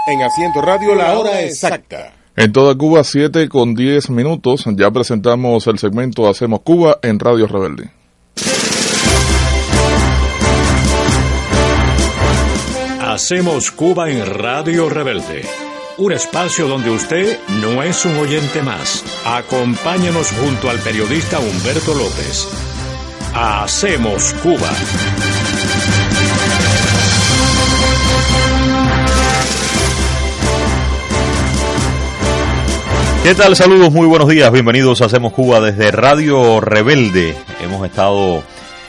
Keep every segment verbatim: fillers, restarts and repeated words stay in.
En Asiento Radio, la hora exacta. En toda Cuba, siete con diez minutos. Ya presentamos el segmento Hacemos Cuba en Radio Rebelde. Hacemos Cuba en Radio Rebelde. Un espacio donde usted no es un oyente más. Acompáñenos junto al periodista Humberto López. Hacemos Cuba. ¿Qué tal? Saludos, muy buenos días. Bienvenidos a Hacemos Cuba desde Radio Rebelde. Hemos estado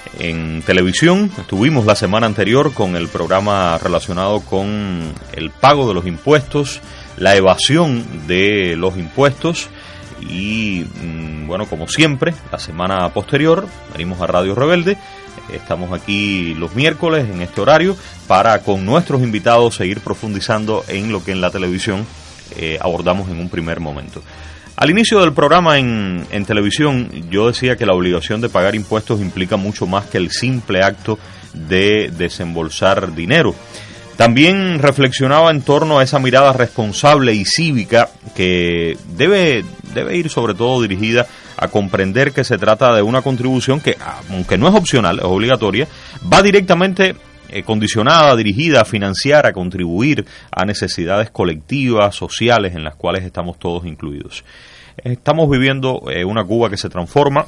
en televisión, estuvimos la semana anterior con el programa relacionado con el pago de los impuestos, la evasión de los impuestos y, bueno, como siempre, la semana posterior venimos a Radio Rebelde. Estamos aquí los miércoles en este horario para con nuestros invitados seguir profundizando en lo que en la televisión eh, abordamos en un primer momento. Al inicio del programa en, en televisión yo decía que la obligación de pagar impuestos implica mucho más que el simple acto de desembolsar dinero. También reflexionaba en torno a esa mirada responsable y cívica que debe, debe ir sobre todo dirigida a comprender que se trata de una contribución que, aunque no es opcional, es obligatoria, va directamente eh, condicionada, dirigida a financiar, a contribuir a necesidades colectivas, sociales, en las cuales estamos todos incluidos. Estamos viviendo eh, una Cuba que se transforma,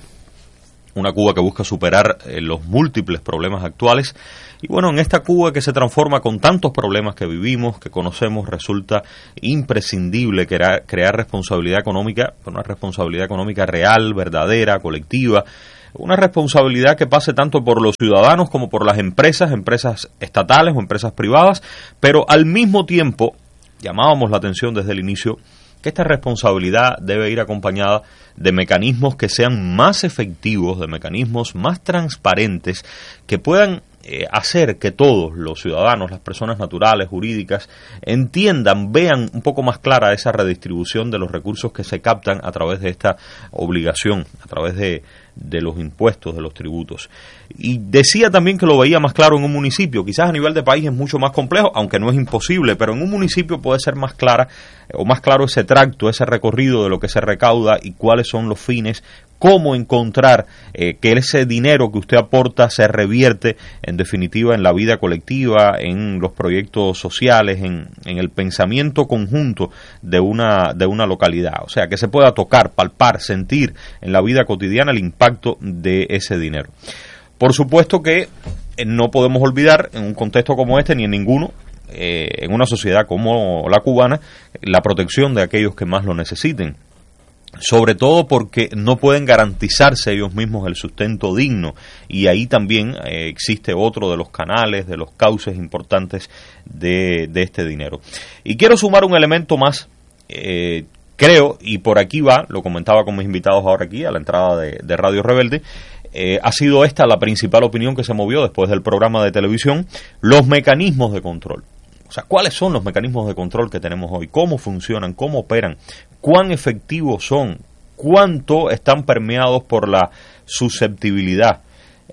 una Cuba que busca superar eh, los múltiples problemas actuales. Y bueno, en esta Cuba que se transforma con tantos problemas que vivimos, que conocemos, resulta imprescindible crear, crear responsabilidad económica, una responsabilidad económica real, verdadera, colectiva, una responsabilidad que pase tanto por los ciudadanos como por las empresas, empresas estatales o empresas privadas, pero al mismo tiempo, llamábamos la atención desde el inicio, que esta responsabilidad debe ir acompañada de mecanismos que sean más efectivos, de mecanismos más transparentes, que puedan eh, hacer que todos los ciudadanos, las personas naturales, jurídicas, entiendan, vean un poco más clara esa redistribución de los recursos que se captan a través de esta obligación, a través de, de los impuestos, de los tributos. Y decía también que lo veía más claro en un municipio. Quizás a nivel de país es mucho más complejo, aunque no es imposible, pero en un municipio puede ser más clara o más claro ese tracto, ese recorrido de lo que se recauda y cuáles son los fines, cómo encontrar eh, que ese dinero que usted aporta se revierte en definitiva en la vida colectiva, en los proyectos sociales, en, en el pensamiento conjunto de una, de una localidad. O sea, que se pueda tocar, palpar, sentir en la vida cotidiana el impacto de ese dinero. Por supuesto que no podemos olvidar en un contexto como este, ni en ninguno, eh, en una sociedad como la cubana, la protección de aquellos que más lo necesiten. Sobre todo porque no pueden garantizarse ellos mismos el sustento digno, y ahí también eh, existe otro de los canales, de los cauces importantes de, de este dinero. Y quiero sumar un elemento más, eh, creo, y por aquí va, lo comentaba con mis invitados ahora aquí a la entrada de, de Radio Rebelde, eh, ha sido esta la principal opinión que se movió después del programa de televisión, los mecanismos de control. O sea, ¿cuáles son los mecanismos de control que tenemos hoy? ¿Cómo funcionan? ¿Cómo operan? ¿Cuán efectivos son? ¿Cuánto están permeados por la susceptibilidad?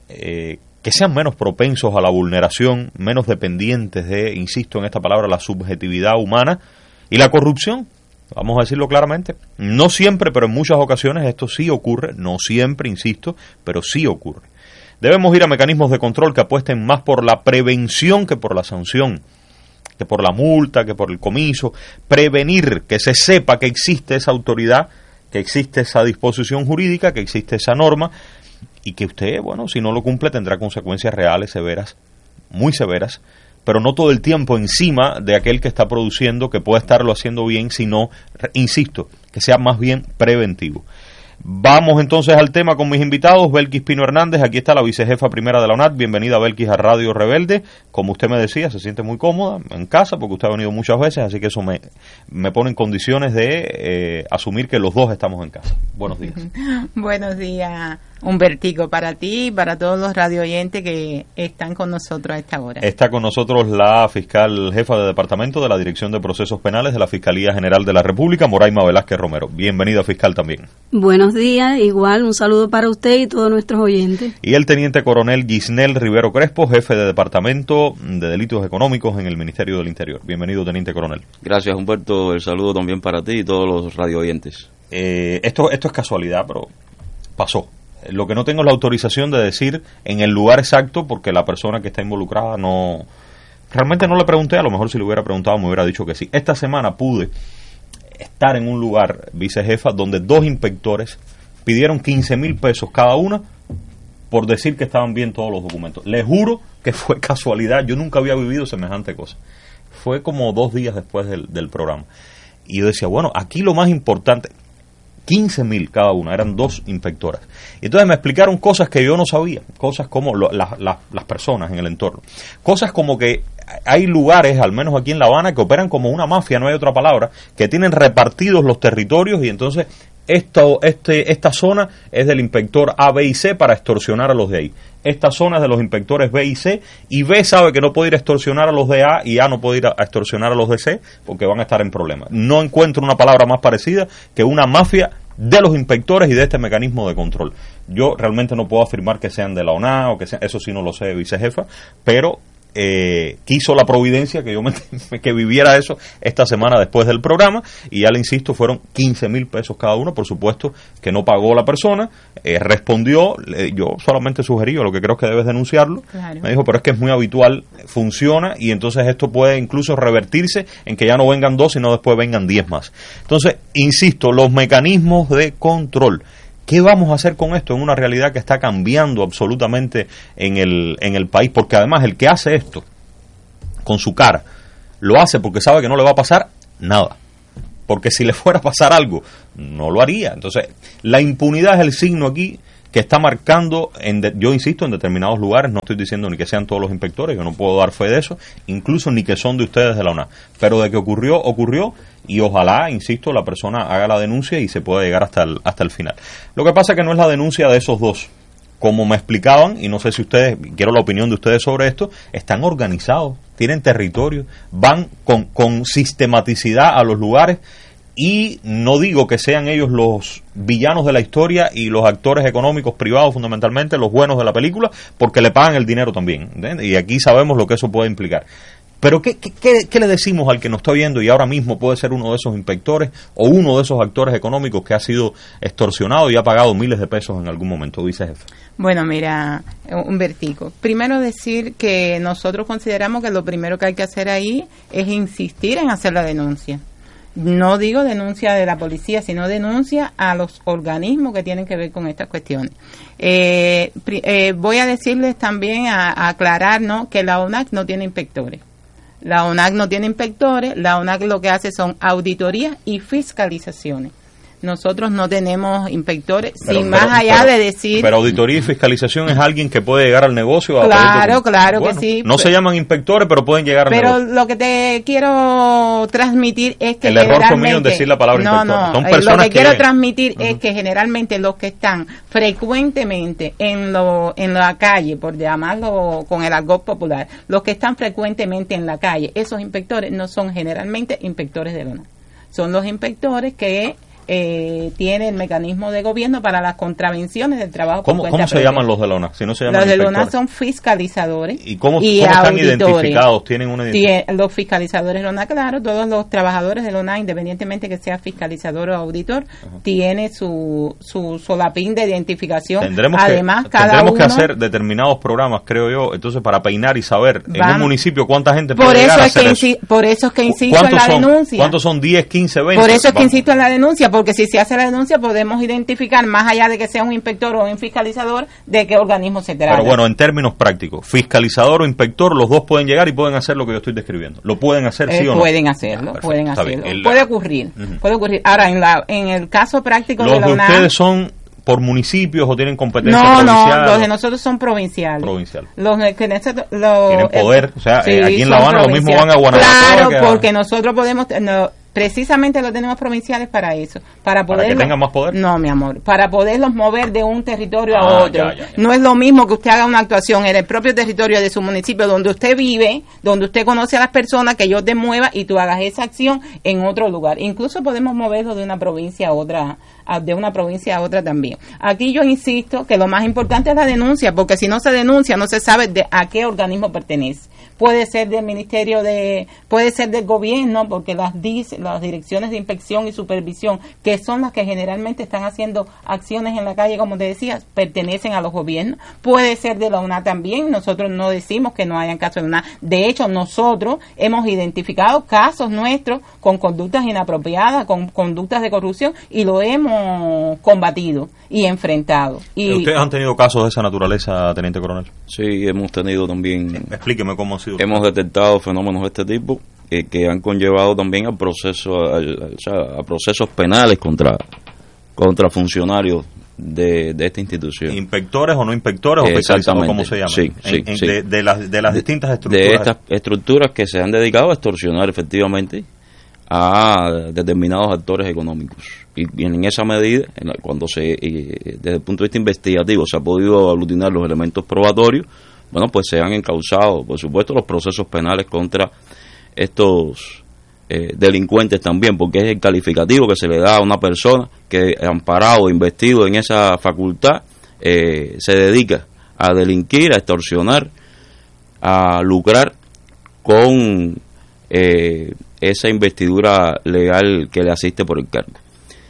Eh, que sean menos propensos a la vulneración, menos dependientes de, insisto en esta palabra, la subjetividad humana y la corrupción. Vamos a decirlo claramente. No siempre, pero en muchas ocasiones esto sí ocurre. No siempre, insisto, pero sí ocurre. Debemos ir a mecanismos de control que apuesten más por la prevención que por la sanción, que por la multa, que por el comiso, prevenir, que se sepa que existe esa autoridad, que existe esa disposición jurídica, que existe esa norma, y que usted, bueno, si no lo cumple tendrá consecuencias reales, severas, muy severas, pero no todo el tiempo encima de aquel que está produciendo, que puede estarlo haciendo bien, sino, insisto, que sea más bien preventivo. Vamos entonces al tema con mis invitados. Belkis Pino Hernández, aquí está la vicejefa primera de la U N A T. Bienvenida, Belkis, a Radio Rebelde. Como usted me decía, se siente muy cómoda en casa porque usted ha venido muchas veces, así que eso me, me pone en condiciones de eh, asumir que los dos estamos en casa. Buenos días. Buenos días, Humbertico, para ti y para todos los radio oyentes que están con nosotros a esta hora. Está con nosotros la fiscal jefa de departamento de la Dirección de Procesos Penales de la Fiscalía General de la República, Moraima Velázquez Romero. Bienvenida, fiscal, también. Buenos días, igual un saludo para usted y todos nuestros oyentes. Y el teniente coronel Gisnel Rivero Crespo, jefe de Departamento de Delitos Económicos en el Ministerio del Interior. Bienvenido, teniente coronel. Gracias, Humberto. El saludo también para ti y todos los radio oyentes. Eh, esto, esto es casualidad, pero pasó. Lo que no tengo es la autorización de decir en el lugar exacto, porque la persona que está involucrada no... Realmente no le pregunté, a lo mejor si le hubiera preguntado me hubiera dicho que sí. Esta semana pude estar en un lugar, vicejefa, donde dos inspectores pidieron quince mil pesos cada una por decir que estaban bien todos los documentos. Les juro que fue casualidad, yo nunca había vivido semejante cosa. Fue como dos días después del, del programa. Y yo decía, bueno, aquí lo más importante... quince mil cada una, eran dos inspectoras. Y entonces me explicaron cosas que yo no sabía, cosas como lo, la, la, las personas en el entorno, cosas como que hay lugares, al menos aquí en La Habana, que operan como una mafia, no hay otra palabra, que tienen repartidos los territorios y entonces esto, este, esta zona es del inspector A, B y C para extorsionar a los de ahí. Esta zona es de los inspectores B y C, y B sabe que no puede ir a extorsionar a los de A y A no puede ir a extorsionar a los de C porque van a estar en problemas. No encuentro una palabra más parecida que una mafia de los inspectores y de este mecanismo de control. Yo realmente no puedo afirmar que sean de la O N A o que sean, eso sí no lo sé, vicejefa, pero eh, quiso la providencia que yo me, que viviera eso esta semana después del programa, y ya le insisto, fueron quince mil pesos cada uno. Por supuesto que no pagó la persona, eh, respondió, eh, yo solamente sugerí, lo que creo que debes denunciarlo. Claro. Me dijo, pero es que es muy habitual, funciona, y entonces esto puede incluso revertirse en que ya no vengan dos, sino después vengan diez más. Entonces, insisto, los mecanismos de control. ¿Qué vamos a hacer con esto en una realidad que está cambiando absolutamente en el, en el país? Porque además el que hace esto con su cara, lo hace porque sabe que no le va a pasar nada. Porque si le fuera a pasar algo, no lo haría. Entonces, la impunidad es el signo aquí que está marcando, en de, yo insisto, en determinados lugares. No estoy diciendo ni que sean todos los inspectores, yo no puedo dar fe de eso, incluso ni que son de ustedes de la O N A. Pero de que ocurrió, ocurrió. Y ojalá, insisto, la persona haga la denuncia y se pueda llegar hasta el, hasta el final. Lo que pasa es que no es la denuncia de esos dos. Como me explicaban, y no sé si ustedes, quiero la opinión de ustedes sobre esto, están organizados, tienen territorio, van con, con sistematicidad a los lugares, y no digo que sean ellos los villanos de la historia y los actores económicos privados, fundamentalmente los buenos de la película, porque le pagan el dinero también, ¿entiendes? Y aquí sabemos lo que eso puede implicar. Pero ¿qué, qué, qué le decimos al que nos está viendo y ahora mismo puede ser uno de esos inspectores o uno de esos actores económicos que ha sido extorsionado y ha pagado miles de pesos en algún momento, vicejefe? Bueno, mira, Humbertico, primero decir que nosotros consideramos que lo primero que hay que hacer ahí es insistir en hacer la denuncia. No digo denuncia de la policía, sino denuncia a los organismos que tienen que ver con estas cuestiones. Eh, eh, voy a decirles también, a, a aclarar, ¿no?, que la O N A C no tiene inspectores. La O N A C no tiene inspectores, la O N A C lo que hace son auditorías y fiscalizaciones. Nosotros no tenemos inspectores, pero, sin pero, más allá pero, de decir... Pero auditoría y fiscalización es alguien que puede llegar al negocio. A claro, claro bueno, que sí. No se llaman inspectores, pero pueden llegar al pero negocio. Pero lo que te quiero transmitir es que el error fue mío en decir la palabra no, inspector. No, Son eh, personas lo que, que quiero transmitir uh-huh. es que generalmente los que están frecuentemente en, lo, en la calle, por llamarlo con el argot popular, los que están frecuentemente en la calle, esos inspectores no son generalmente inspectores de la O N A. Son los inspectores que... Eh, tiene el mecanismo de gobierno para las contravenciones del trabajo. ¿Cómo, ¿cómo se llaman los de la O N A? Si no se llaman los de la O N A son fiscalizadores. ¿Y cómo, y cómo están identificados? ¿Tienen una identificación? Los fiscalizadores de la O N A, claro, todos los trabajadores de la O N A, independientemente que sea fiscalizador o auditor, uh-huh. tiene su, su solapín de identificación. Tendremos Además, que, cada tendremos uno, que hacer determinados programas, creo yo, entonces para peinar y saber vamos, en un municipio cuánta gente por puede eso llegar a es hacer que eso. Por eso es que insisto en la son, denuncia. ¿Cuántos son? diez, quince, veinte. Por eso es que vamos. insisto en la denuncia, porque si se hace la denuncia podemos identificar, más allá de que sea un inspector o un fiscalizador, de qué organismo se trata. Pero bueno, en términos prácticos, fiscalizador o inspector, los dos pueden llegar y pueden hacer lo que yo estoy describiendo. ¿Lo pueden hacer, eh, sí o no? Pueden hacerlo, ah, pueden hacerlo. El, puede ocurrir, uh-huh. puede ocurrir. Ahora, en la en el caso práctico los de la de O N A... ustedes son por municipios o tienen competencia no, provincial? No, los de nosotros son provinciales. Provincial. Los que nosotros, los, tienen poder, el, o sea, sí, aquí en La Habana lo mismo van a Guanajuato. Claro, que porque nosotros podemos... No, Precisamente lo tenemos provinciales para eso, para poder ¿Para que tengan más poder? No, mi amor, para poderlos mover de un territorio Ah, a otro. ya, ya, ya. No es lo mismo que usted haga una actuación en el propio territorio de su municipio donde usted vive, donde usted conoce a las personas, que yo te mueva y tú hagas esa acción en otro lugar. Incluso podemos moverlo de una provincia a otra, a- de una provincia a otra también. Aquí yo insisto que lo más importante es la denuncia, porque si no se denuncia no se sabe de a qué organismo pertenece. Puede ser del Ministerio de, puede ser del gobierno, porque las D I C, las direcciones de inspección y supervisión, que son las que generalmente están haciendo acciones en la calle, como te decía, pertenecen a los gobiernos. Puede ser de la U N A también. Nosotros no decimos que no hayan casos de la U N A. De hecho, nosotros hemos identificado casos nuestros con conductas inapropiadas, con conductas de corrupción, y lo hemos combatido y enfrentado. Y ¿Ustedes han tenido casos de esa naturaleza, Teniente Coronel? Sí, hemos tenido también, Explíqueme cómo ha sido. hemos detectado fenómenos de este tipo eh, que han conllevado también al proceso, al- al- o sea, a procesos penales contra, contra funcionarios de, de esta institución. ¿Inspectores o no inspectores o fiscalizados, Exactamente. como se llaman? Sí, sí, En- en- sí. De, de las, de las distintas estructuras. De estas estructuras que se han dedicado a extorsionar efectivamente a determinados actores económicos. Y, y en esa medida, en la- cuando se, eh, desde el punto de vista investigativo, se ha podido aglutinar los elementos probatorios, bueno, pues se han encauzado, por supuesto, los procesos penales contra estos eh, delincuentes también, porque es el calificativo que se le da a una persona que, amparado, investido en esa facultad, eh, se dedica a delinquir, a extorsionar, a lucrar con eh, esa investidura legal que le asiste por el cargo.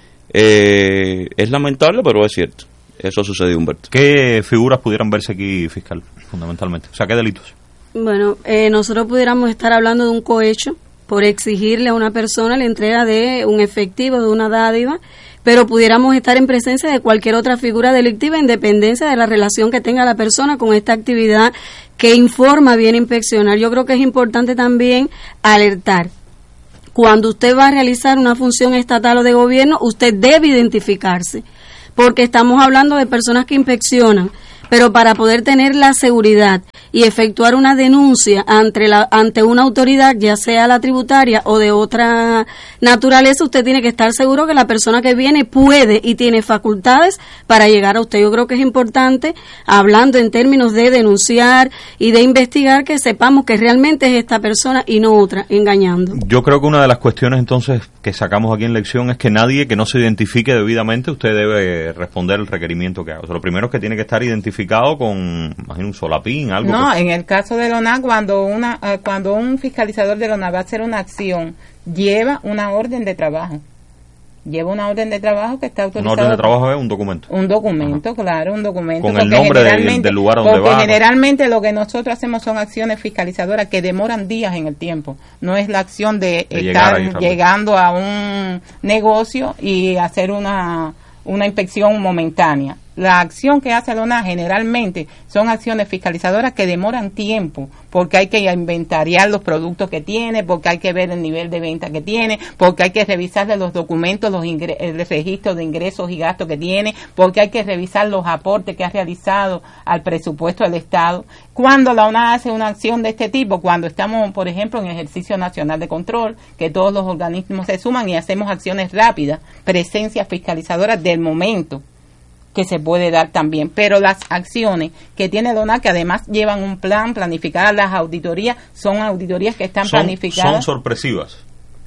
Eh, es lamentable, pero es cierto. Eso sucedió, Humberto. ¿Qué figuras pudieran verse aquí, fiscal, fundamentalmente? O sea, ¿qué delitos? Bueno, eh, nosotros pudiéramos estar hablando de un cohecho por exigirle a una persona la entrega de un efectivo, de una dádiva, pero pudiéramos estar en presencia de cualquier otra figura delictiva en dependencia de la relación que tenga la persona con esta actividad que informa bien inspeccionar. Yo creo que es importante también alertar. Cuando usted va a realizar una función estatal o de gobierno, usted debe identificarse, porque estamos hablando de personas que inspeccionan, pero para poder tener la seguridad y efectuar una denuncia ante la ante una autoridad, ya sea la tributaria o de otra naturaleza, usted tiene que estar seguro que la persona que viene puede y tiene facultades para llegar a usted. Yo creo que es importante, hablando en términos de denunciar y de investigar, que sepamos que realmente es esta persona y no otra, engañando. Yo creo que una de las cuestiones entonces que sacamos aquí en lección es que nadie que no se identifique debidamente, usted debe responder el requerimiento que haga. O sea, lo primero es que tiene que estar identificado con, imagino, un solapín, algo. No, que... en el caso de la O N A, cuando una eh, cuando un fiscalizador de la O N A va a hacer una acción, lleva una orden de trabajo. Lleva una orden de trabajo que está Una autorizada. orden de trabajo es un documento. Un documento, claro, un documento. Con el porque nombre del- generalmente- del lugar donde porque va. generalmente lo que nosotros hacemos son acciones fiscalizadoras que demoran días en el tiempo. No es la acción de, De llegar ahí estar rápido. llegando a un negocio y hacer una, una inspección momentánea. La acción que hace la O N A generalmente son acciones fiscalizadoras que demoran tiempo, porque hay que inventariar los productos que tiene, porque hay que ver el nivel de venta que tiene, porque hay que revisarle los documentos, los ingre- el registro de ingresos y gastos que tiene, porque hay que revisar los aportes que ha realizado al presupuesto del Estado. Cuando la O N A hace una acción de este tipo, cuando estamos, por ejemplo, en ejercicio nacional de control, que todos los organismos se suman y hacemos acciones rápidas, presencias fiscalizadoras del momento, que se puede dar también, pero las acciones que tiene la O N A, que además llevan un plan, planificadas las auditorías, son auditorías que están Son, planificadas. son sorpresivas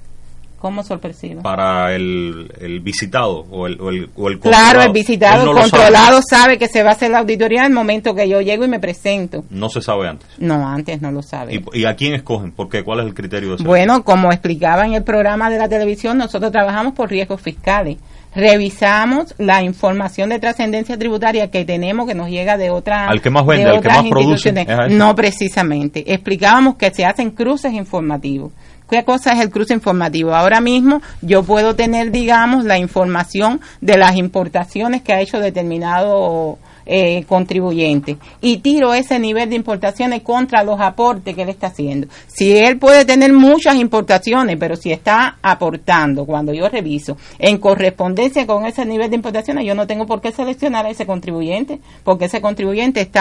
¿Cómo sorpresiva? para el, el visitado o el, o el, o el Claro, controlado. el visitado, Él no el lo controlado sabe. sabe que se va a hacer la auditoría en el momento que yo llego y me presento. No se sabe antes. No, antes no lo sabe. ¿Y, y a quién escogen? ¿Por qué? ¿Cuál es el criterio de eso? Bueno, como explicaba en el programa de la televisión, nosotros trabajamos por riesgos fiscales. Revisamos la información de trascendencia tributaria que tenemos, que nos llega de otra Al que más vende, de al que otras más produce, instituciones. ¿es a eso? No precisamente. Explicábamos que se hacen cruces informativos. ¿Qué cosa es el cruce informativo? Ahora mismo yo puedo tener, digamos, la información de las importaciones que ha hecho determinado eh, contribuyente y tiro ese nivel de importaciones contra los aportes que él está haciendo. Si él puede tener muchas importaciones, pero si está aportando, cuando yo reviso, en correspondencia con ese nivel de importaciones, yo no tengo por qué seleccionar a ese contribuyente, porque ese contribuyente está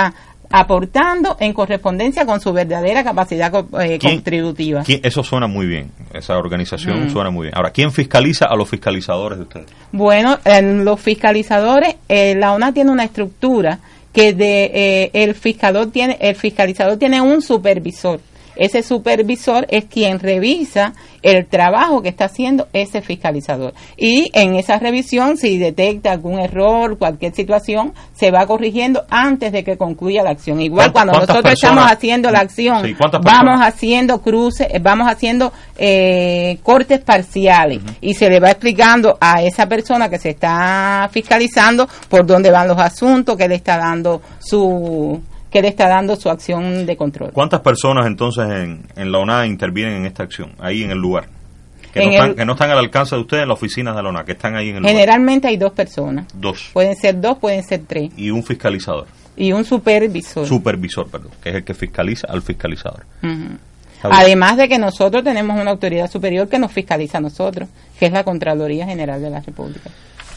aportando en correspondencia con su verdadera capacidad eh, ¿Quién, contributiva. ¿quién, eso suena muy bien, esa organización mm. suena muy bien. Ahora, ¿quién fiscaliza a los fiscalizadores de ustedes? Bueno, en los fiscalizadores, eh, la O N A tiene una estructura que de eh, el fiscalizador tiene, el fiscalizador tiene un supervisor. Ese supervisor es quien revisa el trabajo que está haciendo ese fiscalizador. Y en esa revisión, si detecta algún error, cualquier situación, se va corrigiendo antes de que concluya la acción. Igual cuando nosotros personas, estamos haciendo la acción, sí, vamos haciendo cruces, vamos haciendo eh, cortes parciales. Uh-huh. Y se le va explicando a esa persona que se está fiscalizando por dónde van los asuntos, que le está dando su... que le está dando su acción de control. ¿Cuántas personas entonces en, en la O N A intervienen en esta acción, ahí en el lugar? Que, en no, están, el, que no están al alcance de ustedes en las oficinas de la O N A, que están ahí en el generalmente lugar. Hay dos personas. Dos. Pueden ser dos, pueden ser tres. Y un fiscalizador. Y un supervisor. Supervisor, perdón, que es el que fiscaliza al fiscalizador. Uh-huh. Además de que nosotros tenemos una autoridad superior que nos fiscaliza a nosotros, que es la Contraloría General de la República.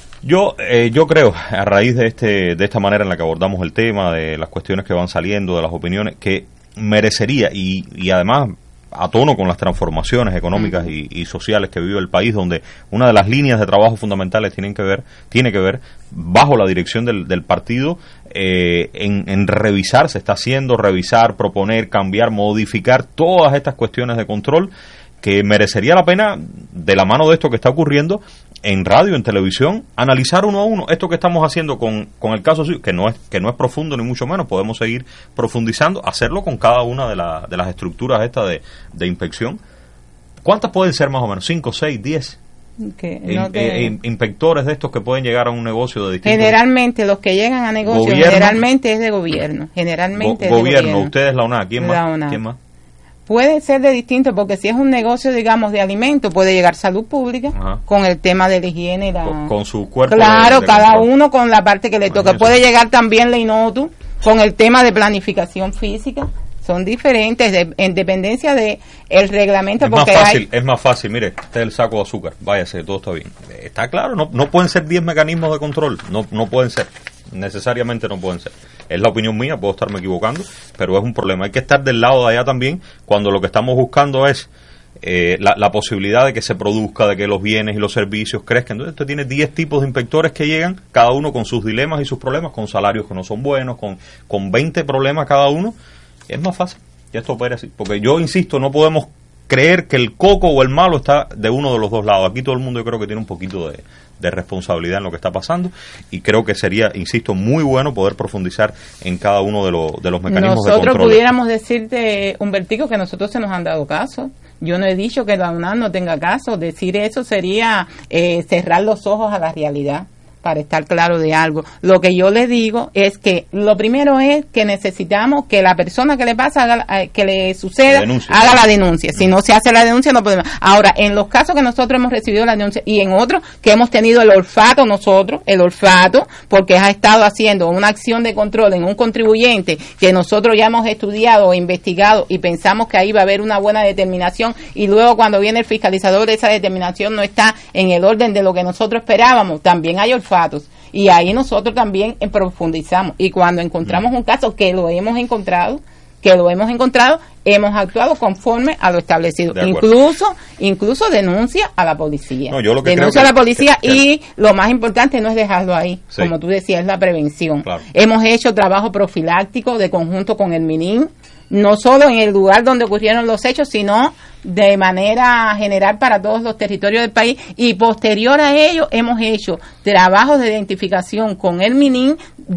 Yo eh, yo creo, a raíz de este de esta manera en la que abordamos el tema, de las cuestiones que van saliendo, de las opiniones, que merecería, y, y además a tono con las transformaciones económicas y, y sociales que vive el país, donde una de las líneas de trabajo fundamentales tienen que ver, tiene que ver, bajo la dirección del, del partido, eh, en, en revisar, se está haciendo, revisar, proponer, cambiar, modificar todas estas cuestiones de control, que merecería la pena, de la mano de esto que está ocurriendo, en radio, en televisión, analizar uno a uno esto que estamos haciendo con, con el caso, que no es que no es profundo ni mucho menos, podemos seguir profundizando, hacerlo con cada una de, la, de las estructuras estas de, de inspección. ¿Cuántas pueden ser más o menos? ¿Cinco, seis, diez? Okay, in, no te... eh, inspectores de estos que pueden llegar a un negocio de distintos... Generalmente los que llegan a negocios, ¿Gobierno? generalmente es de gobierno. Generalmente Go- es de gobierno, gobierno. ustedes la O N A, ¿quién la más? O N A. ¿Quién más? Puede ser de distinto, porque si es un negocio, digamos, de alimentos, puede llegar salud pública. Ajá. Con el tema de la higiene y la... Con, con su cuerpo. Claro, de, de cada control. uno con la parte que le toca. Puede llegar también la INOTU con el tema de planificación física. Son diferentes de, en dependencia de el reglamento. Es porque más fácil, hay... es más fácil, mire, este es el saco de azúcar, váyase, todo está bien. Está claro, no, no pueden ser diez mecanismos de control, no, no pueden ser, necesariamente no pueden ser. Es la opinión mía, puedo estarme equivocando, pero es un problema. Hay que estar del lado de allá también, cuando lo que estamos buscando es eh, la, la posibilidad de que se produzca, de que los bienes y los servicios crezcan. Entonces usted tiene diez tipos de inspectores que llegan, cada uno con sus dilemas y sus problemas, con salarios que no son buenos, con, con veinte problemas cada uno. Es más fácil que esto opere así, porque yo insisto, no podemos creer que el coco o el malo está de uno de los dos lados. Aquí todo el mundo yo creo que tiene un poquito de, de responsabilidad en lo que está pasando, y creo que sería, insisto, muy bueno poder profundizar en cada uno de, los de los mecanismos nosotros de control. Nosotros pudiéramos decirte, Humbertico, que nosotros se nos han dado caso. Yo no he dicho que la U N A no tenga caso. Decir eso sería eh, cerrar los ojos a la realidad, para estar claro de algo. Lo que yo le digo es que lo primero es que necesitamos que la persona que le pasa, haga, que le suceda, haga la denuncia. Si no se hace la denuncia, no podemos. Ahora, en los casos que nosotros hemos recibido la denuncia y en otros que hemos tenido el olfato nosotros, el olfato, porque ha estado haciendo una acción de control en un contribuyente que nosotros ya hemos estudiado o investigado y pensamos que ahí va a haber una buena determinación, y luego cuando viene el fiscalizador, esa determinación no está en el orden de lo que nosotros esperábamos, también hay olfato. Y ahí nosotros también profundizamos, y cuando encontramos un caso, que lo hemos encontrado, que lo hemos encontrado, hemos actuado conforme a lo establecido, incluso incluso denuncia a la policía, no, yo lo que denuncia creo a la policía que, que, y lo más importante no es dejarlo ahí, sí. Como tú decías, es la prevención. Claro. Hemos hecho trabajo profiláctico de conjunto con el MININ, no solo en el lugar donde ocurrieron los hechos, sino de manera general para todos los territorios del país, y posterior a ello hemos hecho trabajos de identificación con el MININ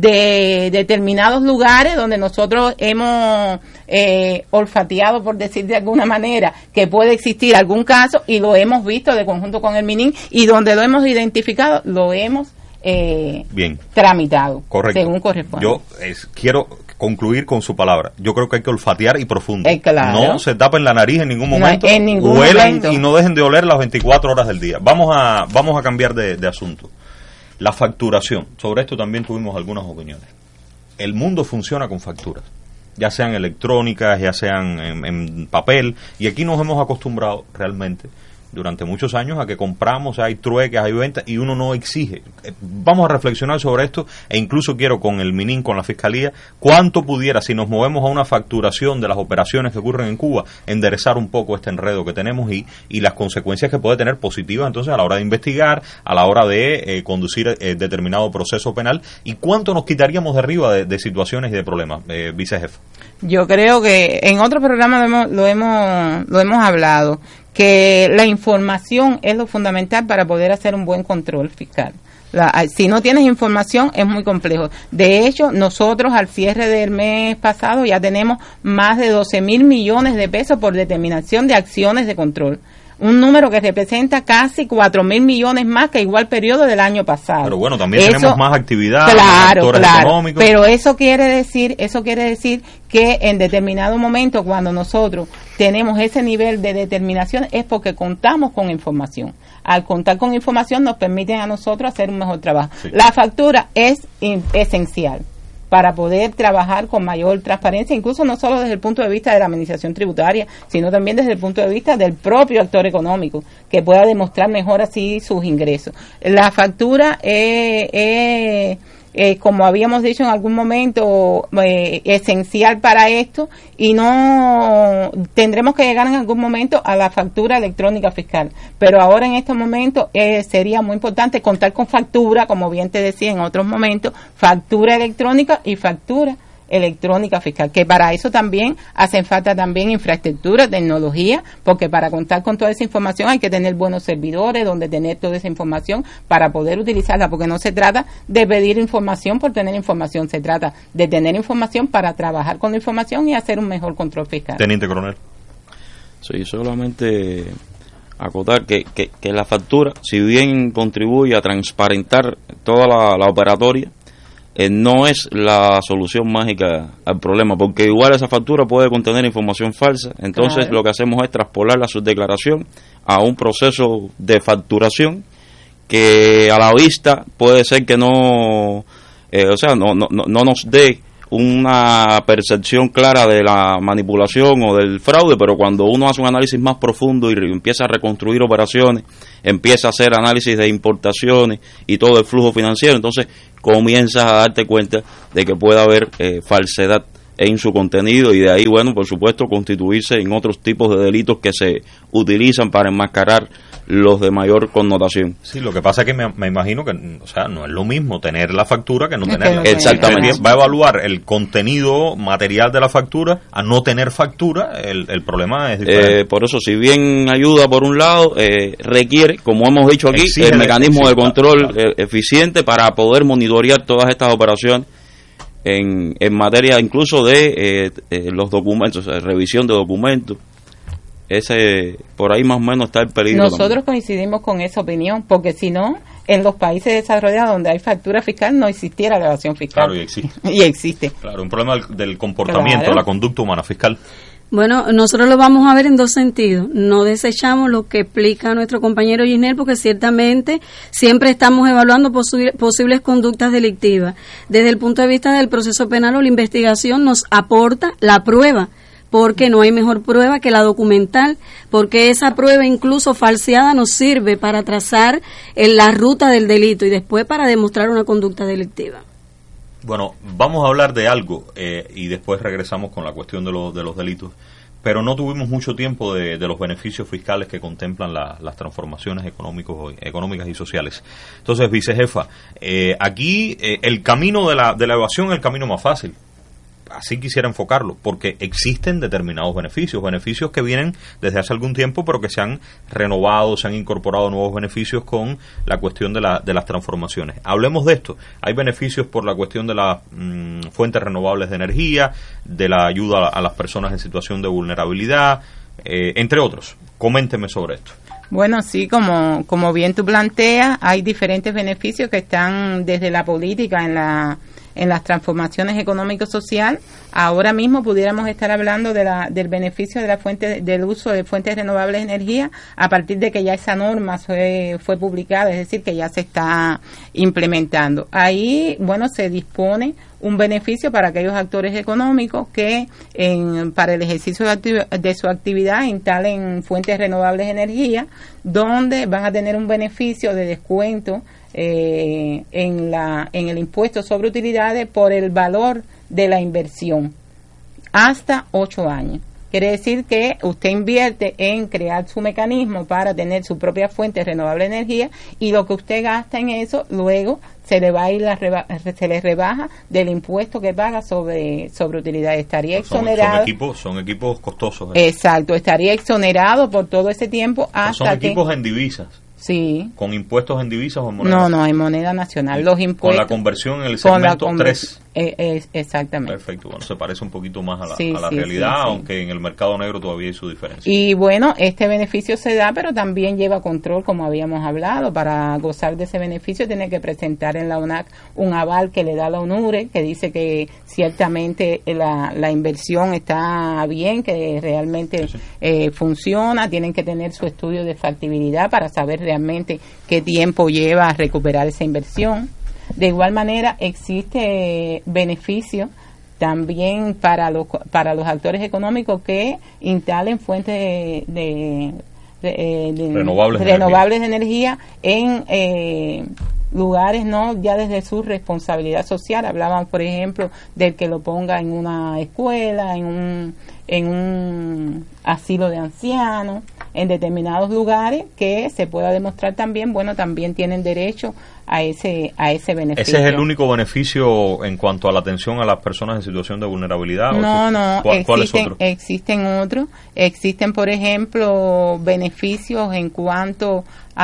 de determinados lugares donde nosotros hemos eh, olfateado, por decir de alguna manera, que puede existir algún caso, y lo hemos visto de conjunto con el MININ, y donde lo hemos identificado, lo hemos eh, Bien. tramitado. Correcto. Según corresponde. Yo es, quiero concluir con su palabra. Yo creo que hay que olfatear y profundo. Eh, claro. No se tapen la nariz en ningún momento. No, en ningún Huelan momento. Y no dejen de oler las veinticuatro horas del día. Vamos a vamos a cambiar de, de asunto. La facturación. Sobre esto también tuvimos algunas opiniones. El mundo funciona con facturas, ya sean electrónicas, ya sean en, en papel, y aquí nos hemos acostumbrado realmente durante muchos años a que compramos, hay trueques, hay ventas y uno no exige. Vamos a reflexionar sobre esto e incluso quiero con el MININ, con la Fiscalía, cuánto pudiera, si nos movemos a una facturación de las operaciones que ocurren en Cuba, enderezar un poco este enredo que tenemos y, y las consecuencias que puede tener positivas entonces a la hora de investigar, a la hora de eh, conducir eh, determinado proceso penal y cuánto nos quitaríamos de arriba de, de situaciones y de problemas, eh, vicejefe. Yo creo que en otro programa lo hemos, lo hemos, lo hemos hablado, que la información es lo fundamental para poder hacer un buen control fiscal. La, si no tienes información es muy complejo. De hecho, nosotros al cierre del mes pasado ya tenemos más de doce mil millones de pesos por determinación de acciones de control. Un número que representa casi cuatro mil millones más que igual periodo del año pasado. Pero bueno, también eso, tenemos más actividad, claro, actores claro, económicos. Pero eso quiere decir, eso quiere decir que en determinado momento cuando nosotros tenemos ese nivel de determinación es porque contamos con información. Al contar con información nos permiten a nosotros hacer un mejor trabajo. Sí. La factura es in, esencial para poder trabajar con mayor transparencia, incluso no solo desde el punto de vista de la administración tributaria, sino también desde el punto de vista del propio actor económico, que pueda demostrar mejor así sus ingresos. La factura es... Eh, Eh, como habíamos dicho en algún momento, eh, esencial para esto y no tendremos que llegar en algún momento a la factura electrónica fiscal. Pero ahora en este momento eh, sería muy importante contar con factura, como bien te decía en otros momentos, factura electrónica y factura electrónica fiscal, que para eso también hacen falta también infraestructura, tecnología, porque para contar con toda esa información hay que tener buenos servidores donde tener toda esa información para poder utilizarla, porque no se trata de pedir información por tener información, se trata de tener información para trabajar con la información y hacer un mejor control fiscal. Teniente Coronel. Sí, solamente acotar que, que, que la factura, si bien contribuye a transparentar toda la, la operatoria, Eh, no es la solución mágica al problema, porque igual esa factura puede contener información falsa. Entonces claro, lo que hacemos es traspolar la subdeclaración a un proceso de facturación que a la vista puede ser que no, eh, o sea, no, no, no nos dé una percepción clara de la manipulación o del fraude, pero cuando uno hace un análisis más profundo y empieza a reconstruir operaciones, empieza a hacer análisis de importaciones y todo el flujo financiero, entonces comienzas a darte cuenta de que puede haber eh, falsedad en su contenido y de ahí, bueno, por supuesto, constituirse en otros tipos de delitos que se utilizan para enmascarar los de mayor connotación. Sí, lo que pasa es que me, me imagino que, o sea, no es lo mismo tener la factura que no tenerla. Exactamente. Va a evaluar el contenido material de la factura, a no tener factura, el, el problema es diferente. Eh, por eso, si bien ayuda por un lado, eh, requiere, como hemos dicho aquí, Exige el mecanismo de, de control claro, claro. Eh, eficiente para poder monitorear todas estas operaciones en, en materia incluso de eh, eh, los documentos, o sea, revisión de documentos. Ese por ahí más o menos está el peligro. Nosotros también coincidimos con esa opinión, porque si no, en los países desarrollados donde hay factura fiscal no existiera la evasión fiscal. Claro, y existe. y existe. Claro, un problema del, del comportamiento, claro, la conducta humana fiscal. Bueno, nosotros lo vamos a ver en dos sentidos. No desechamos lo que explica nuestro compañero Gisnel, porque ciertamente siempre estamos evaluando posi- posibles conductas delictivas. Desde el punto de vista del proceso penal o la investigación nos aporta la prueba, porque no hay mejor prueba que la documental, porque esa prueba incluso falseada nos sirve para trazar en la ruta del delito y después para demostrar una conducta delictiva. Bueno, vamos a hablar de algo eh, y después regresamos con la cuestión de, lo, de los delitos, pero no tuvimos mucho tiempo de, de los beneficios fiscales que contemplan la, las transformaciones económicos, económicas y sociales. Entonces, vicejefa, eh, aquí eh, el camino de la, de la evasión es el camino más fácil. Así quisiera enfocarlo, porque existen determinados beneficios, beneficios que vienen desde hace algún tiempo, pero que se han renovado, se han incorporado nuevos beneficios con la cuestión de, la, de las transformaciones. Hablemos de esto. Hay beneficios por la cuestión de las mmm, fuentes renovables de energía, de la ayuda a, a las personas en situación de vulnerabilidad, eh, entre otros. Coménteme sobre esto. Bueno, sí, como, como bien tú planteas, hay diferentes beneficios que están desde la política en la en las transformaciones económico-social. Ahora mismo pudiéramos estar hablando de la, del beneficio de la fuente, del uso de fuentes renovables de energía a partir de que ya esa norma fue, fue publicada, es decir, que ya se está implementando. Ahí, bueno, se dispone un beneficio para aquellos actores económicos que en, para el ejercicio de, activ- de su actividad instalen fuentes renovables de energía, donde van a tener un beneficio de descuento eh, en, la, en el impuesto sobre utilidades por el valor de la inversión, hasta ocho años. Quiere decir que usted invierte en crear su mecanismo para tener su propia fuente renovable de energía, y lo que usted gasta en eso, luego se le va a ir la reba- se le rebaja del impuesto que paga sobre sobre utilidades. Estaría son, exonerado. Son equipos, son equipos costosos. ¿eh? Exacto, estaría exonerado por todo ese tiempo hasta son que... equipos en divisas. Sí. ¿Con impuestos en divisas o en moneda? No, no, en moneda nacional. Los impuestos... Con la conversión en el segmento tres. Eh, eh, exactamente. Perfecto, bueno, se parece un poquito más a la, sí, a la sí, realidad, sí, sí. aunque en el mercado negro todavía hay su diferencia. Y bueno, este beneficio se da, pero también lleva control, como habíamos hablado. Para gozar de ese beneficio tiene que presentar en la U N A C un aval que le da la UNURE, que dice que ciertamente la, la inversión está bien, que realmente sí, sí. Eh, funciona. Tienen que tener su estudio de factibilidad para saber realmente qué tiempo lleva a recuperar esa inversión. De igual manera, existe beneficio también para los para los actores económicos que instalen fuentes de, de, de, de renovables, renovables de energía, de energía en eh, lugares, no ya desde su responsabilidad social. Hablaban, por ejemplo, del que lo ponga en una escuela, en un en un asilo de ancianos, en determinados lugares, que se pueda demostrar también, bueno, también tienen derecho a ese a ese beneficio. ¿Ese es el único beneficio en cuanto a la atención a las personas en situación de vulnerabilidad? No, no, ¿Cuál, ¿cuál existen, es otro? existen otros. Existen, por ejemplo, beneficios en cuanto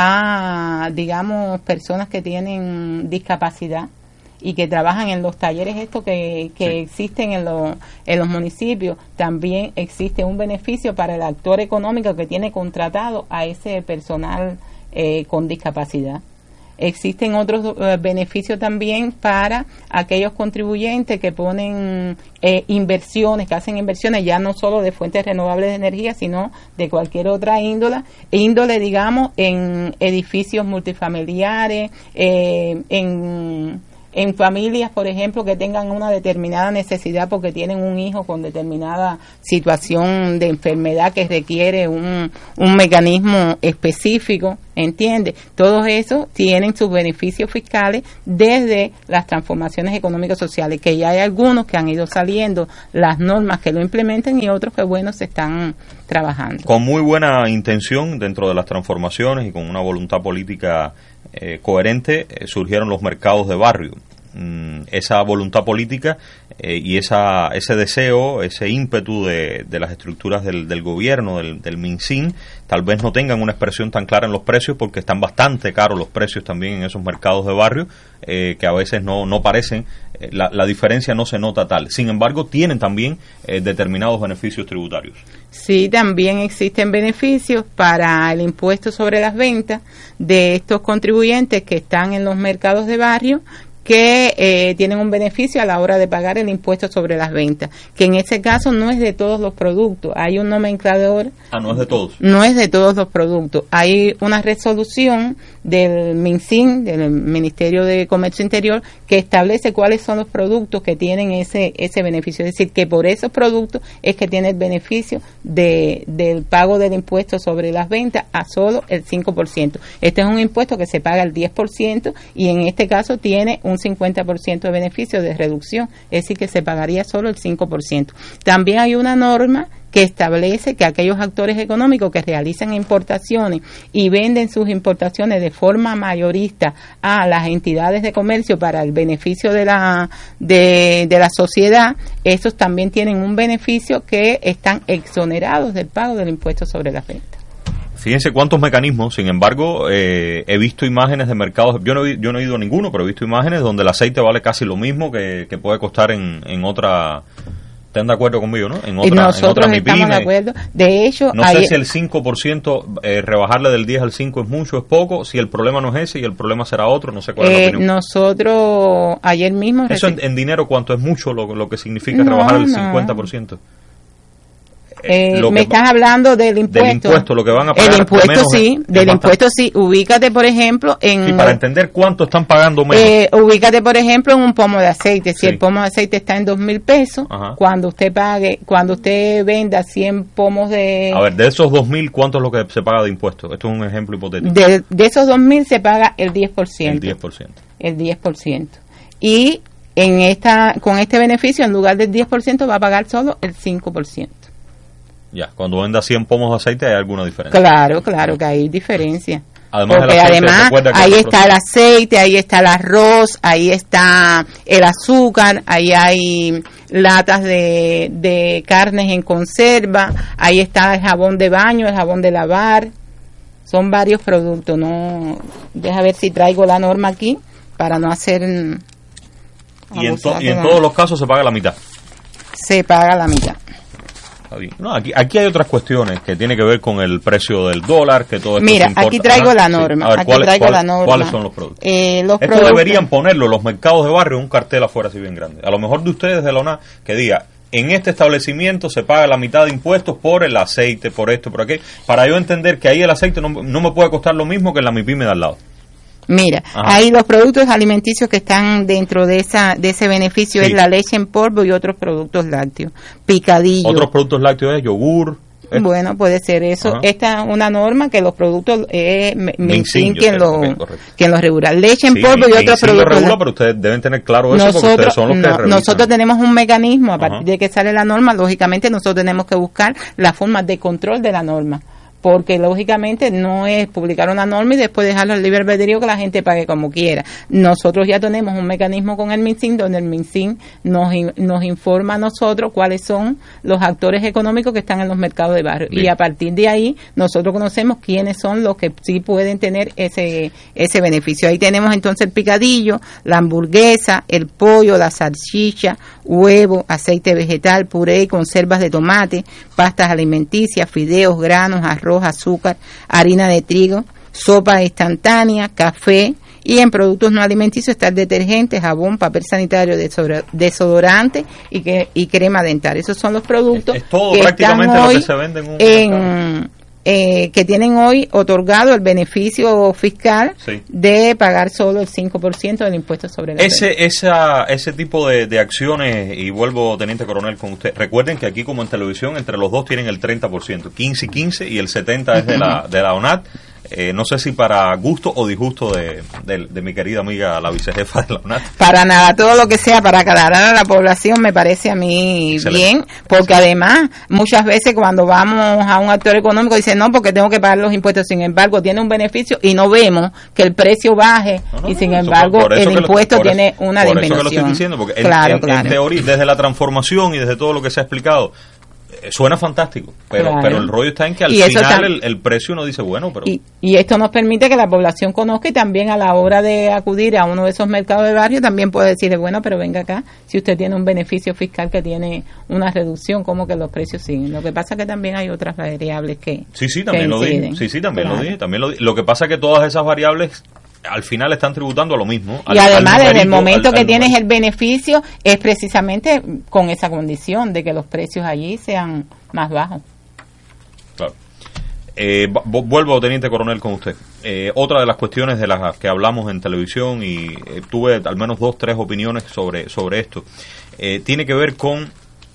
a, digamos, personas que tienen discapacidad y que trabajan en los talleres estos que, que sí. existen en, lo, en los municipios. También existe un beneficio para el actor económico que tiene contratado a ese personal eh, con discapacidad. Existen otros eh, beneficios también para aquellos contribuyentes que ponen eh, inversiones, que hacen inversiones ya no solo de fuentes renovables de energía, sino de cualquier otra índole, índole digamos, en edificios multifamiliares, eh, en... en familias, por ejemplo, que tengan una determinada necesidad porque tienen un hijo con determinada situación de enfermedad que requiere un, un mecanismo específico, ¿entiende? Todos esos tienen sus beneficios fiscales desde las transformaciones económicas sociales, que ya hay algunos que han ido saliendo las normas que lo implementen y otros que, bueno, se están trabajando. Con muy buena intención dentro de las transformaciones y con una voluntad política Eh, coherente, eh, surgieron los mercados de barrio. Mm, esa voluntad política eh, y esa ese deseo, ese ímpetu de, de las estructuras del, del gobierno, del, del MinSIN, tal vez no tengan una expresión tan clara en los precios, porque están bastante caros los precios también en esos mercados de barrio, eh, que a veces no, no parecen, eh, la, la diferencia no se nota tal. Sin embargo, tienen también eh, determinados beneficios tributarios. Sí, también existen beneficios para el impuesto sobre las ventas de estos contribuyentes que están en los mercados de barrio, que eh, tienen un beneficio a la hora de pagar el impuesto sobre las ventas, que en ese caso no es de todos los productos. Hay un nomenclador. Ah, no es de todos. No es de todos los productos. Hay una resolución del MinSIN, del Ministerio de Comercio Interior, que establece cuáles son los productos que tienen ese ese beneficio. Es decir, que por esos productos es que tiene el beneficio de del pago del impuesto sobre las ventas a solo el cinco por ciento. Este es un impuesto que se paga el diez por ciento y en este caso tiene un cincuenta por ciento de beneficio de reducción, es decir, que se pagaría solo el cinco por ciento. También hay una norma que establece que aquellos actores económicos que realizan importaciones y venden sus importaciones de forma mayorista a las entidades de comercio para el beneficio de la de, de la sociedad, estos también tienen un beneficio que están exonerados del pago del impuesto sobre las ventas. Fíjense cuántos mecanismos. Sin embargo, eh, he visto imágenes de mercados, yo no, he, yo no he ido a ninguno, pero he visto imágenes donde el aceite vale casi lo mismo que, que puede costar en, en otra... ¿Están de acuerdo conmigo, no? En otra, y nosotros en otra estamos de acuerdo. De hecho, no ayer, sé si el cinco por ciento, eh, rebajarle del diez al cinco es mucho, es poco. Si el problema no es ese y el problema será otro, no sé cuál es eh, la opinión. Nosotros ayer mismo... ¿Eso en, en dinero cuánto es mucho lo, lo que significa no, rebajar el no. cincuenta por ciento? Eh, Lo me que- estás hablando del impuesto. Del impuesto, lo que van a pagar. El impuesto menos sí, es- es del bastante. impuesto sí. Ubícate, por ejemplo, en... Sí, para entender cuánto están pagando menos. Eh, ubícate, por ejemplo, en un pomo de aceite. Si Sí. el pomo de aceite está en dos mil pesos, Ajá. cuando usted pague, cuando usted venda cien pomos de... A ver, de esos dos mil, ¿cuánto es lo que se paga de impuestos? Esto es un ejemplo hipotético. de, de esos dos mil se paga el diez por ciento. El diez por ciento. El diez por ciento. Y en esta, con este beneficio, en lugar del diez por ciento, va a pagar solo el cinco por ciento. Ya, cuando venda cien pomos de aceite hay alguna diferencia. Claro, claro que hay diferencia. Además del Porque aceite, además recuerda que ahí otro está el aceite, ahí está el arroz, ahí está el azúcar, ahí hay latas de, de carnes en conserva, ahí está el jabón de baño, el jabón de lavar. Son varios productos, no. Deja ver si traigo la norma aquí para no hacer. Y en, to- abusar y de en la- todos los casos se paga la mitad. se paga la mitad. Está bien. No, aquí, aquí hay otras cuestiones que tienen que ver con el precio del dólar, que todo esto Mira, se importa. aquí traigo Ajá, la sí. norma. A ver, aquí ¿cuáles- traigo cuáles- la norma. ¿Cuáles son los productos? Eh, los Esto productos- deberían ponerlo los mercados de barrio, un cartel afuera así bien grande. A lo mejor de ustedes de la U N A que diga, en este establecimiento se paga la mitad de impuestos por el aceite, por esto, por aquello, para yo entender que ahí el aceite no, no me puede costar lo mismo que en la MIPYME de al lado. Mira, Ajá. ahí los productos alimenticios que están dentro de esa de ese beneficio Sí. es la leche en polvo y otros productos lácteos, picadillo. Otros productos lácteos es yogur. esto. Bueno, puede ser eso. Ajá. Esta es una norma que los productos eh, me- Minsin, Minsin yo quien sé, lo ok, correcto. quien lo regula. Leche en Sí, polvo y Minsin otros lo productos. regula, pero ustedes deben tener claro eso porque ustedes Nosotros, son los que no, revisan. nosotros tenemos un mecanismo, a partir Ajá. de que sale la norma, lógicamente nosotros tenemos que buscar la forma de control de la norma. Porque lógicamente no es publicar una norma y después dejarlo al libre albedrío que la gente pague como quiera. Nosotros ya tenemos un mecanismo con el MinSIN donde el MinSIN nos, in- nos informa a nosotros cuáles son los actores económicos que están en los mercados de barrio. Bien. Y a partir de ahí nosotros conocemos quiénes son los que sí pueden tener ese, ese beneficio. Ahí tenemos entonces el picadillo, la hamburguesa, el pollo, la salchicha, huevo, aceite vegetal, puré y conservas de tomate, pastas alimenticias, fideos, granos, arroz, azúcar, harina de trigo, sopa instantánea, café, y en productos no alimenticios está el detergente, jabón, papel sanitario, desodora- desodorante y, que, y crema dental. Esos son los productos Es- es todo que prácticamente están lo que hoy se vende en un en, eh, que tienen hoy otorgado el beneficio fiscal Sí. de pagar solo el cinco por ciento del impuesto sobre la renta. Ese, esa, ese tipo de, de acciones, y vuelvo, Teniente Coronel, con usted, recuerden que aquí como en televisión, entre los dos tienen el treinta por ciento, quince y quince, y el setenta es de la, de la O N A T. Eh, no sé si para gusto o disgusto de, de, de mi querida amiga, la vicejefa de la O N A T. Para nada, todo lo que sea para aclarar a la población me parece a mí Excelente. bien, porque además muchas veces cuando vamos a un actor económico dice no, porque tengo que pagar los impuestos, sin embargo tiene un beneficio y no vemos que el precio baje No, no, y sin no, eso embargo por- por eso el que lo- impuesto por eso- tiene una por eso disminución. que lo estoy diciendo, porque en, claro, en- en claro. teoría, desde la transformación y desde todo lo que se ha explicado, eh, suena fantástico, pero, Claro. pero el rollo está en que al Y eso final tam- el, el precio uno dice, bueno, pero... Y, y esto nos permite que la población conozca y también a la hora de acudir a uno de esos mercados de barrio también puede decirle, bueno, pero venga acá, si usted tiene un beneficio fiscal que tiene una reducción, como que los precios siguen. Lo que pasa es que también hay otras variables que Sí, sí, también lo dije. inciden. Sí, sí, también lo Claro. dije. También lo, dije. Lo que pasa es que todas esas variables al final están tributando a lo mismo. Y al- además, al desde el numerito, momento al- que al tienes numerito. el beneficio, es precisamente con esa condición de que los precios allí sean más bajos. Claro. Eh, vu- vuelvo, Teniente Coronel, con usted. Eh, otra de las cuestiones de las que hablamos en televisión, y eh, tuve al menos dos, tres opiniones sobre, sobre esto, eh, tiene que ver con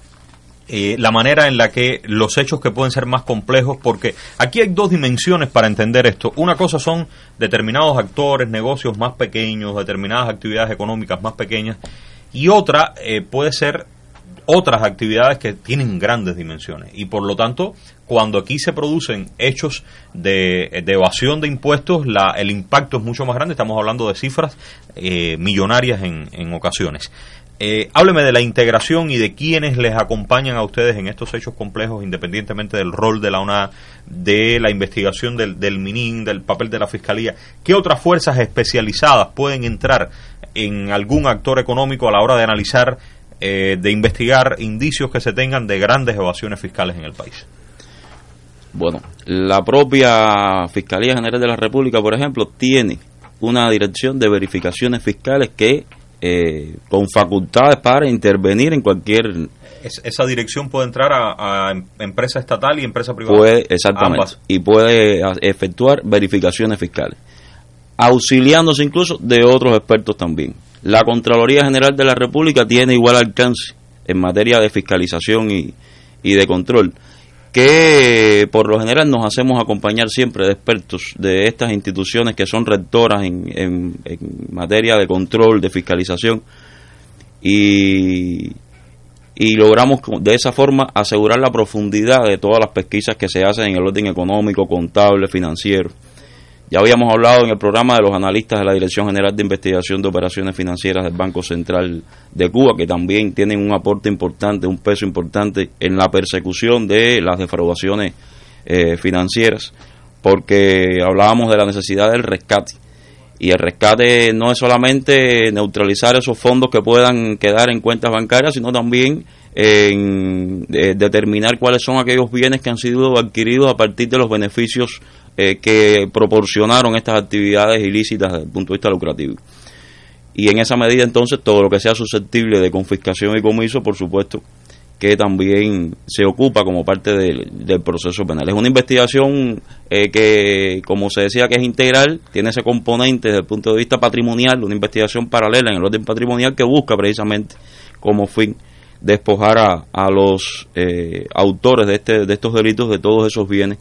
eh, la manera en la que los hechos que pueden ser más complejos, porque aquí hay dos dimensiones para entender esto. Una cosa son determinados actores, negocios más pequeños, determinadas actividades económicas más pequeñas, y otra eh, puede ser otras actividades que tienen grandes dimensiones. Y por lo tanto, cuando aquí se producen hechos de, de evasión de impuestos, la, el impacto es mucho más grande. Estamos hablando de cifras eh, millonarias en, en ocasiones. Eh, hábleme de la integración y de quiénes les acompañan a ustedes en estos hechos complejos, independientemente del rol de la O N A, de la investigación del, del MININ, del papel de la Fiscalía. ¿Qué otras fuerzas especializadas pueden entrar en algún actor económico a la hora de analizar, eh, de investigar indicios que se tengan de grandes evasiones fiscales en el país? Bueno, la propia Fiscalía General de la República, por ejemplo, tiene una dirección de verificaciones fiscales que eh, con facultades para intervenir en cualquier Es, esa dirección puede entrar a, a empresa estatal y empresa privada. Puede, exactamente. Ambas. Y puede efectuar verificaciones fiscales, auxiliándose incluso de otros expertos también. La Contraloría General de la República tiene igual alcance en materia de fiscalización y, y de control, que por lo general nos hacemos acompañar siempre de expertos de estas instituciones que son rectoras en, en, en materia de control, de fiscalización, y, y logramos de esa forma asegurar la profundidad de todas las pesquisas que se hacen en el orden económico, contable, financiero. Ya habíamos hablado en el programa de los analistas de la Dirección General de Investigación de Operaciones Financieras del Banco Central de Cuba, que también tienen un aporte importante, un peso importante en la persecución de las defraudaciones eh, financieras, porque hablábamos de la necesidad del rescate. Y el rescate no es solamente neutralizar esos fondos que puedan quedar en cuentas bancarias, sino también en eh, determinar cuáles son aquellos bienes que han sido adquiridos a partir de los beneficios eh, que proporcionaron estas actividades ilícitas desde el punto de vista lucrativo. Y en esa medida, entonces, todo lo que sea susceptible de confiscación y comiso, por supuesto, que también se ocupa como parte del, del proceso penal. Es una investigación eh, que, como se decía, que es integral, tiene ese componente desde el punto de vista patrimonial, una investigación paralela en el orden patrimonial que busca precisamente como fin despojar a, a los eh, autores de, este, de estos delitos de todos esos bienes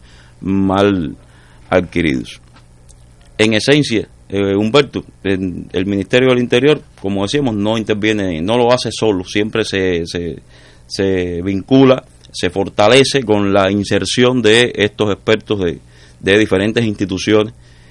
mal adquiridos. En esencia, eh, Humberto, en el Ministerio del Interior, como decíamos, no interviene, no lo hace solo, siempre se... se se vincula, se fortalece con la inserción de estos expertos de, de diferentes instituciones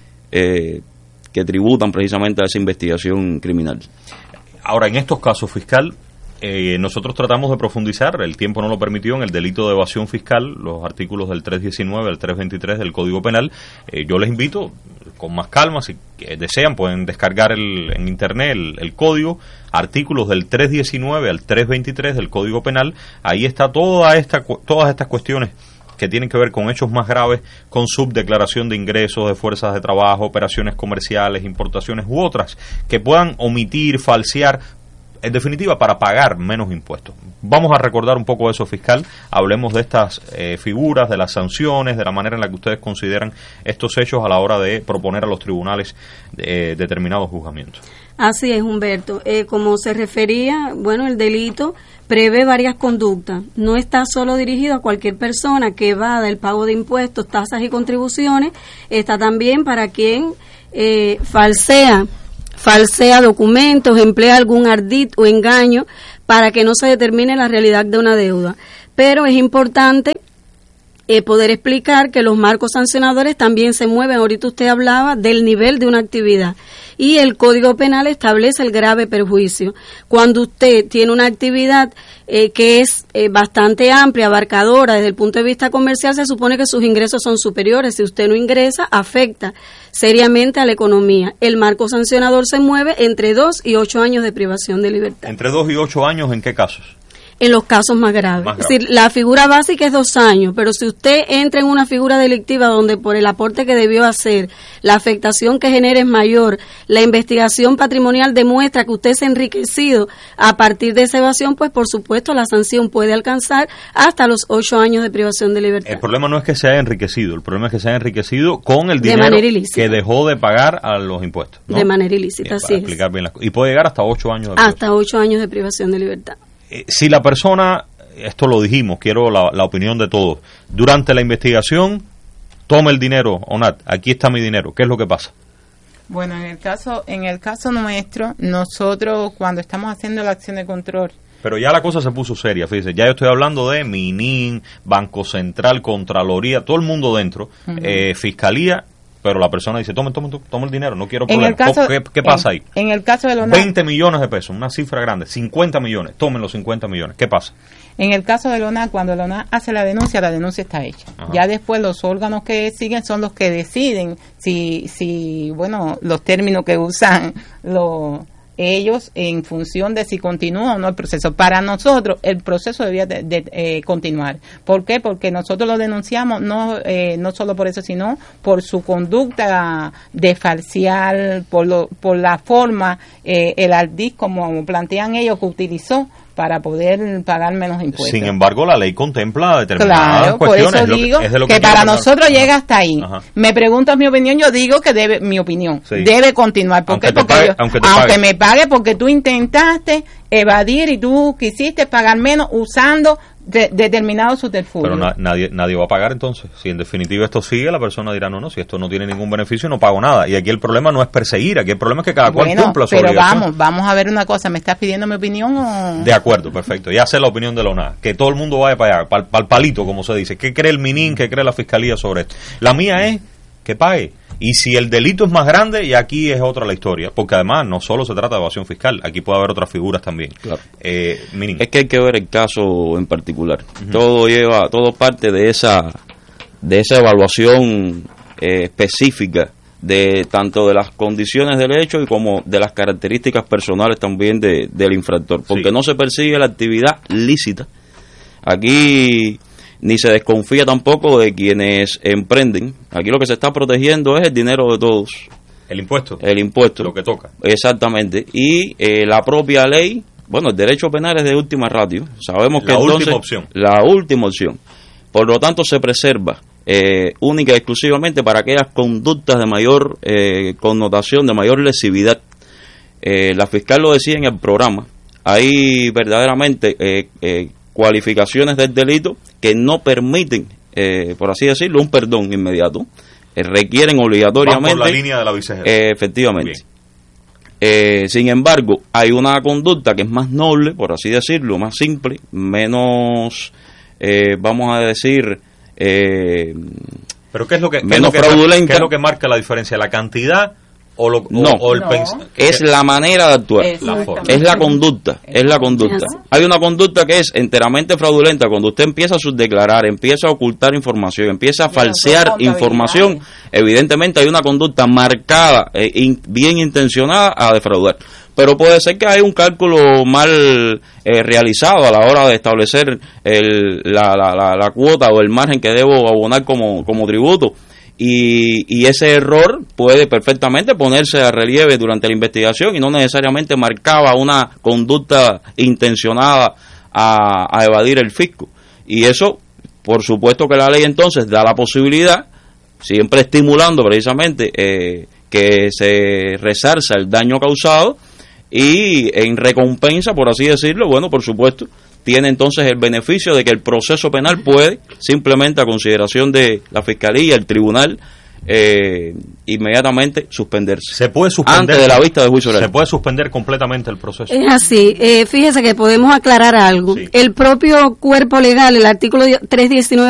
eh, que tributan precisamente a esa investigación criminal. Ahora, en estos casos, fiscal, eh, nosotros tratamos de profundizar, el tiempo no lo permitió, en el delito de evasión fiscal, los artículos del trescientos diecinueve al trescientos veintitrés del Código Penal. Eh, yo les invito, con más calma, si desean, pueden descargar el, en internet el, el código, artículos del trescientos diecinueve al trescientos veintitrés del Código Penal. Ahí está toda esta, todas estas cuestiones que tienen que ver con hechos más graves, con subdeclaración de ingresos de fuerzas de trabajo, operaciones comerciales, importaciones u otras, que puedan omitir, falsear, en definitiva, para pagar menos impuestos. Vamos a recordar un poco eso, fiscal. Hablemos de estas eh, figuras, de las sanciones, de la manera en la que ustedes consideran estos hechos a la hora de proponer a los tribunales eh, determinados juzgamientos. Así es, Humberto. Eh, como se refería, bueno, el delito prevé varias conductas. No está solo dirigido a cualquier persona que evada el pago de impuestos, tasas y contribuciones. Está también para quien eh, falsea falsea documentos, emplea algún ardid o engaño para que no se determine la realidad de una deuda. Pero es importante eh, poder explicar que los marcos sancionadores también se mueven. Ahorita usted hablaba del nivel de una actividad y el Código Penal establece el grave perjuicio. Cuando usted tiene una actividad eh, que es eh, bastante amplia, abarcadora desde el punto de vista comercial, se supone que sus ingresos son superiores. Si usted no ingresa, afecta seriamente a la economía. El marco sancionador se mueve entre dos y ocho años de privación de libertad. ¿Entre dos y ocho años en qué casos? En los casos más graves. Más grave. Es decir, la figura básica es dos años, pero si usted entra en una figura delictiva donde por el aporte que debió hacer, la afectación que genera es mayor, la investigación patrimonial demuestra que usted se ha enriquecido a partir de esa evasión, pues por supuesto la sanción puede alcanzar hasta los ocho años de privación de libertad. El problema no es que se haya enriquecido, el problema es que se haya enriquecido con el de dinero manera ilícita, que dejó de pagar a los impuestos, ¿no? De manera ilícita, Bien, así para es. explicar bien las cosas. Y puede llegar hasta ocho años de Hasta ocho años de privación de libertad. Eh, si la persona, esto lo dijimos, quiero la, la opinión de todos, durante la investigación toma el dinero, Onat, aquí está mi dinero, ¿qué es lo que pasa? Bueno, en el caso en el caso nuestro, nosotros cuando estamos haciendo la acción de control, pero ya la cosa se puso seria, fíjese, ya yo estoy hablando de MININ, Banco Central, Contraloría, todo el mundo dentro, uh-huh. eh, Fiscalía, pero la persona dice, toma, toma, toma el dinero, no quiero problemas. ¿Qué, ¿Qué pasa en, ahí? En el caso de Lona, veinte millones de pesos, una cifra grande, cincuenta millones, tomen los cincuenta millones, ¿qué pasa? En el caso de Lona, cuando Lona hace la denuncia, la denuncia está hecha. Ajá. Ya después los órganos que siguen son los que deciden si, si bueno, los términos que usan los... ellos en función de si continúa o no el proceso. Para nosotros el proceso debía de, de eh, continuar. ¿Por qué? Porque nosotros lo denunciamos no eh, no solo por eso, sino por su conducta de falsear, por lo, por la forma, eh, el ardid, como plantean ellos, que utilizó para poder pagar menos impuestos. Sin embargo, la ley contempla determinadas claro, cuestiones. Por eso digo que, que, que para nosotros llega hasta ahí. Ajá. Me preguntas mi opinión, yo digo que debe, mi opinión, sí. debe continuar. ¿Por aunque qué? Te Porque pague, yo, aunque, te aunque pague. me pague, porque tú intentaste evadir y tú quisiste pagar menos usando de, determinados subterfugios. Pero na, nadie nadie va a pagar entonces. Si en definitiva esto sigue, la persona dirá, no, no, si esto no tiene ningún beneficio, no pago nada. Y aquí el problema no es perseguir, aquí el problema es que cada bueno, cual cumpla su pero obligación. vamos, vamos a ver una cosa, ¿me estás pidiendo mi opinión o...? De acuerdo, perfecto. Ya sé la opinión de la O N A. Que todo el mundo vaya para allá, para, para el palito, como se dice. ¿Qué cree el MININ, qué cree la Fiscalía sobre esto? La mía es que pague. Y si el delito es más grande, y aquí es otra la historia, porque además no solo se trata de evasión fiscal, aquí puede haber otras figuras también. Claro. Eh, Minin. Es que hay que ver el caso en particular. Uh-huh. Todo lleva, todo parte de esa, de esa evaluación eh, específica de tanto de las condiciones del hecho y como de las características personales también de, del infractor, porque sí. no se persigue la actividad lícita. Aquí ni se desconfía tampoco de quienes emprenden. Aquí lo que se está protegiendo es el dinero de todos. El impuesto. El impuesto. Lo que toca. Exactamente. Y eh, la propia ley, bueno, el derecho penal es de última ratio. Sabemos que la entonces, última opción. La última opción. Por lo tanto, se preserva eh, única y exclusivamente para aquellas conductas de mayor eh, connotación, de mayor lesividad. Eh, la fiscal lo decía en el programa. Hay verdaderamente eh, eh, cualificaciones del delito que no permiten, eh, por así decirlo, un perdón inmediato. Eh, requieren obligatoriamente... Van por la línea de la vicejera. Eh, efectivamente. Eh, sin embargo, hay una conducta que es más noble, por así decirlo, más simple, menos, eh, vamos a decir... Eh, ¿Pero qué es lo que, menos qué es lo que fraudulenta? Marca, ¿Qué es lo que marca la diferencia? ¿La cantidad o, lo, no, o, o el no. pens- es la manera de actuar, la forma. es la conducta, es la conducta. Hay una conducta que es enteramente fraudulenta cuando usted empieza a subdeclarar, empieza a ocultar información, empieza a falsear información. Evidentemente hay una conducta marcada, eh, in, bien intencionada a defraudar. Pero puede ser que hay un cálculo mal eh, realizado a la hora de establecer el, la, la, la, la cuota o el margen que debo abonar como, como tributo. Y, y ese error puede perfectamente ponerse a relieve durante la investigación y no necesariamente marcaba una conducta intencionada a, a evadir el fisco. Y eso, por supuesto que la ley entonces da la posibilidad, siempre estimulando precisamente eh, que se resarza el daño causado y en recompensa, por así decirlo, bueno, por supuesto, tiene entonces el beneficio de que el proceso penal puede, simplemente a consideración de la Fiscalía, el Tribunal, eh, inmediatamente suspenderse. Se puede suspender antes de la vista de juicio oral. Se puede suspender completamente el proceso. Es así. Eh, fíjese que podemos aclarar algo. Sí. El propio cuerpo legal, el artículo trescientos diecinueve